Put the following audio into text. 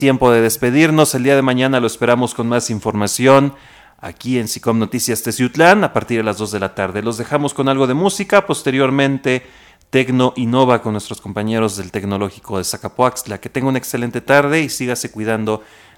tiempo de despedirnos. El día de mañana lo esperamos con más información aquí en SICOM Noticias Teciutlán a partir de las 2 de la tarde. Los dejamos con algo de música. Posteriormente, Tecno Innova con nuestros compañeros del Tecnológico de Zacapoaxtla. Que tenga una excelente tarde y sígase cuidando